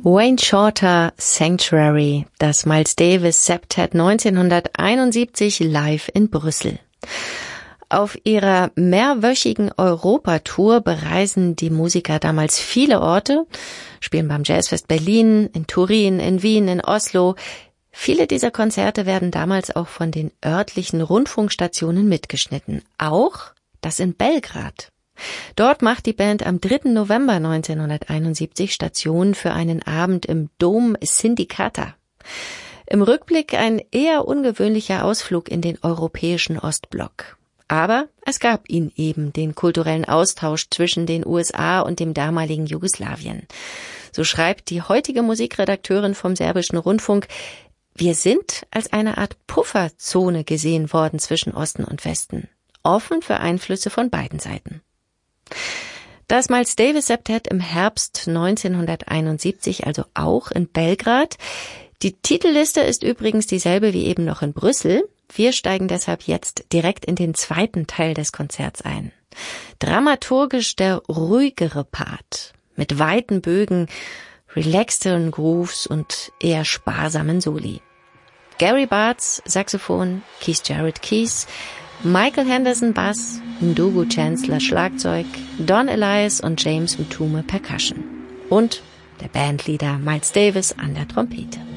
Wayne Shorter, Sanctuary, das Miles Davis Septet 1971 live in Brüssel. Auf ihrer mehrwöchigen Europatour bereisen die Musiker damals viele Orte, spielen beim Jazzfest Berlin, in Turin, in Wien, in Oslo. Viele dieser Konzerte werden damals auch von den örtlichen Rundfunkstationen mitgeschnitten, auch das in Belgrad. Dort macht die Band am 3. November 1971 Station für einen Abend im Dom Sindicata. Im Rückblick ein eher ungewöhnlicher Ausflug in den europäischen Ostblock. Aber es gab ihn eben, den kulturellen Austausch zwischen den USA und dem damaligen Jugoslawien. So schreibt die heutige Musikredakteurin vom Serbischen Rundfunk: Wir sind als eine Art Pufferzone gesehen worden zwischen Osten und Westen, offen für Einflüsse von beiden Seiten. Das Miles Davis Septet im Herbst 1971, also auch in Belgrad. Die Titelliste ist übrigens dieselbe wie eben noch in Brüssel. Wir steigen deshalb jetzt direkt in den zweiten Teil des Konzerts ein. Dramaturgisch der ruhigere Part, mit weiten Bögen, relaxteren Grooves und eher sparsamen Soli. Gary Bartz, Saxophon, Keith Jarrett Keys, Michael Henderson Bass, Ndugu Chancellor Schlagzeug, Don Elias und James Mtume Percussion. Und der Bandleader Miles Davis an der Trompete.